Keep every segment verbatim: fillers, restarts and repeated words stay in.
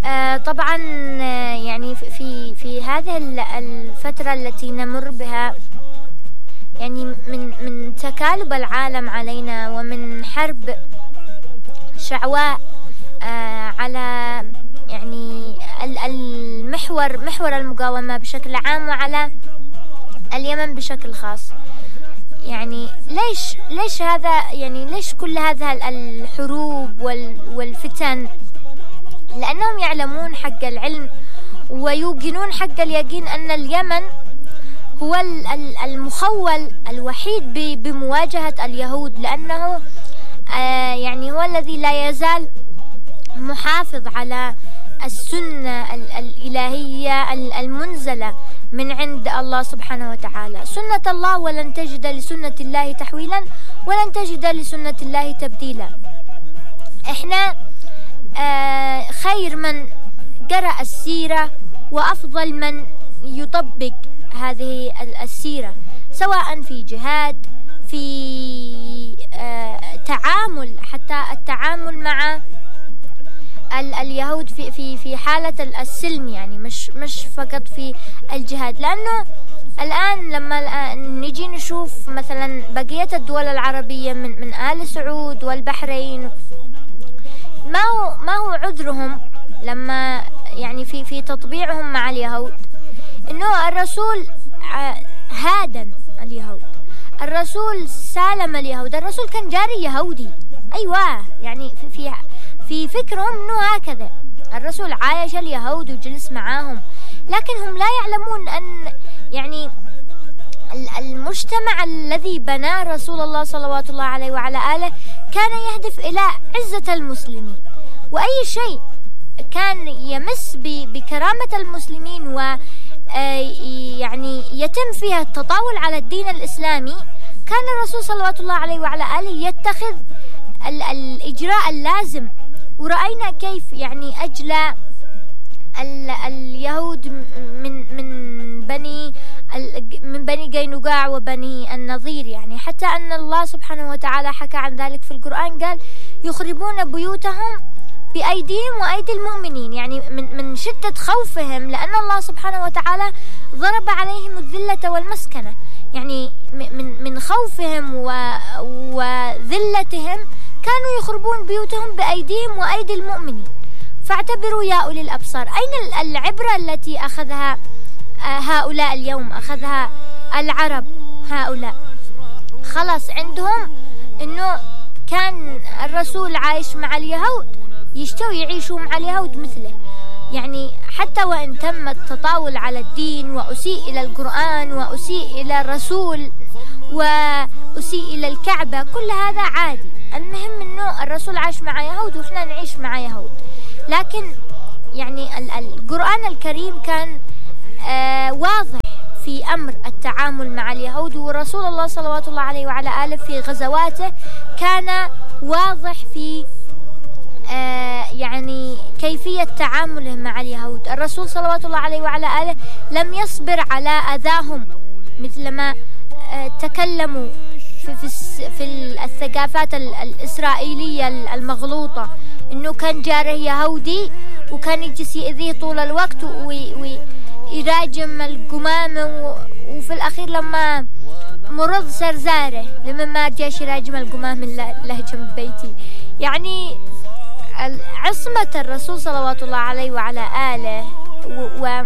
آه طبعا آه يعني في في هذه الفترة التي نمر بها، يعني من من تكالب العالم علينا ومن حرب شعواء آه على يعني المحور محور المقاومة بشكل عام وعلى اليمن بشكل خاص. يعني ليش ليش هذا يعني ليش كل هذا الحروب والفتن؟ لأنهم يعلمون حق العلم ويوقنون حق اليقين أن اليمن هو المخول الوحيد بمواجهة اليهود، لأنه يعني هو الذي لا يزال محافظ على السنة الإلهية المنزلة من عند الله سبحانه وتعالى، سنة الله، ولن تجد لسنة الله تحويلا ولن تجد لسنة الله تبديلا. احنا آه خير من قرأ السيرة وأفضل من يطبق هذه السيرة، سواء في جهاد، في آه تعامل، حتى التعامل مع اليهود في في في حالة السلم، يعني مش مش فقط في الجهاد. لأنه الآن لما نجي نشوف مثلا بقية الدول العربية من من آل سعود والبحرين، ما هو ما هو عذرهم لما يعني في في تطبيعهم مع اليهود، إنه الرسول هادن اليهود، الرسول سالم اليهود، الرسول كان جاري يهودي. أيوة، يعني في في في فكرهم إنه هكذا الرسول عايش اليهود وجلس معاهم، لكن هم لا يعلمون أن يعني المجتمع الذي بناه رسول الله صلوات الله عليه وعلى آله كان يهدف إلى عزة المسلمين، وأي شيء كان يمس بكرامة المسلمين و يعني يتم فيها التطاول على الدين الإسلامي، كان الرسول صلوات الله عليه وعلى آله يتخذ الإجراء اللازم. ورأينا كيف يعني أجلى اليهود من من بني من بني قينقاع وبني النضير، يعني حتى أن الله سبحانه وتعالى حكى عن ذلك في القرآن، قال يخربون بيوتهم بأيديهم وأيدي المؤمنين، يعني من من شدة خوفهم، لأن الله سبحانه وتعالى ضرب عليهم الذلة والمسكنة، يعني من من خوفهم وذلتهم كانوا يخربون بيوتهم بأيديهم وأيدي المؤمنين. فاعتبروا يا أولي الأبصار، أين العبرة التي أخذها هؤلاء اليوم، أخذها العرب هؤلاء؟ خلاص عندهم إنه كان الرسول عايش مع اليهود، يشتوا يعيشوا مع اليهود مثله، يعني حتى وإن تم التطاول على الدين وأسيء إلى القرآن وأسيء إلى الرسول وأسيء إلى الكعبة، كل هذا عادي. المهم إنه الرسول عاش مع يهود وإحنا نعيش مع يهود. لكن يعني القرآن الكريم كان آه واضح في أمر التعامل مع اليهود، ورسول الله صلوات الله عليه وعلى آله في غزواته كان واضح في آه يعني كيفية تعامله مع اليهود. الرسول صلوات الله عليه وعلى آله لم يصبر على أذاهم، مثلما آه تكلموا في, في, في الثقافات الإسرائيلية المغلوطة، إنه كان جاره يهودي وكان يجلس يأذيه طول الوقت ويراجم القمامة، وفي الأخير لما مرض سرزاره لما ما جاش يراجم القمامة اللي جنب بيتي. يعني عصمة الرسول صلوات الله عليه وعلى آله و, و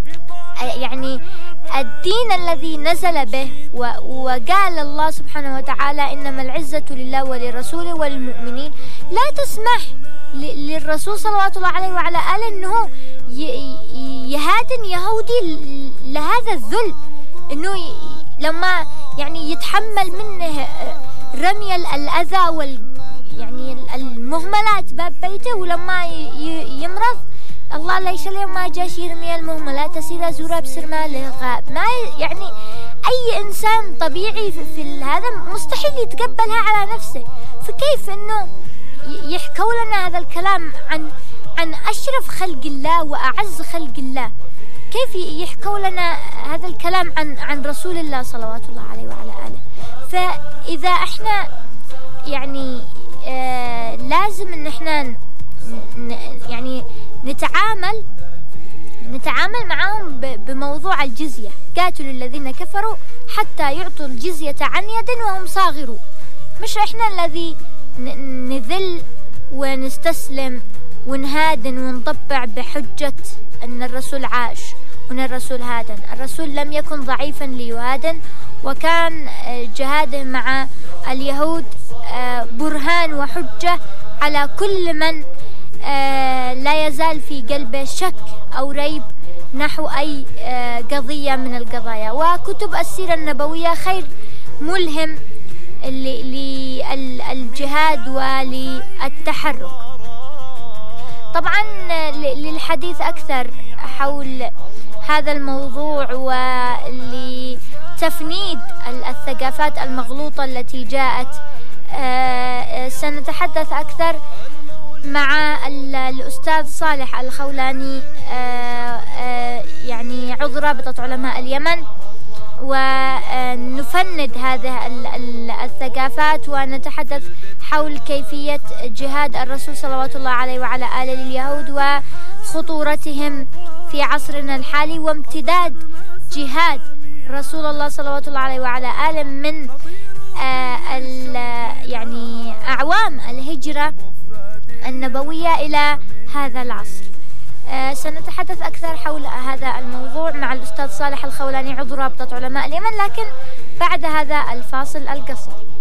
يعني الدين الذي نزل به، وقال الله سبحانه وتعالى إنما العزة لله ولرسوله والمؤمنين، لا تسمح للرسول صلوات الله عليه وعلى آله أنه يهادن يهودي لهذا الذل، أنه لما يعني يتحمل منه رمي الأذى وال يعني المهملات باب بيته، ولما يمرض الله لا يشليه ما جاش يرمي المهملات، أسير زورا بسر ماله غاب. ما يعني أي إنسان طبيعي في هذا مستحيل يتقبلها على نفسه، فكيف إنه يحكوا لنا هذا الكلام عن عن أشرف خلق الله وأعز خلق الله؟ كيف يحكوا لنا هذا الكلام عن عن رسول الله صلوات الله عليه وعلى آله؟ فإذا إحنا يعني آه لازم إن إحنا يعني نتعامل نتعامل معهم بموضوع الجزية. قاتلوا الذين كفروا حتى يعطوا الجزية عن يد وهم صاغرون. مش إحنا الذي نذل ونستسلم ونهادن ونطبع بحجة أن الرسول عاش وأن الرسول هادن. الرسول لم يكن ضعيفا ليهادن، وكان جهاده مع اليهود برهان وحجة على كل من لا يزال في قلبه شك أو ريب نحو أي قضية من القضايا. وكتب السيرة النبوية خير ملهم للجهاد وللتحرك. طبعا للحديث أكثر حول هذا الموضوع ولتفنيد الثقافات المغلوطة التي جاءت، سنتحدث أكثر مع الأستاذ صالح الخولاني، يعني عضو رابطة علماء اليمن، ونفند هذه الثقافات ونتحدث حول كيفية جهاد الرسول صلوات الله عليه وعلى آله لليهود وخطورتهم في عصرنا الحالي، وامتداد جهاد رسول الله صلوات الله عليه وعلى آله من يعني أعوام الهجرة النبوية إلى هذا العصر. سنتحدث أكثر حول هذا الموضوع مع الأستاذ صالح الخولاني عضو رابطة علماء اليمن، لكن بعد هذا الفاصل القصير.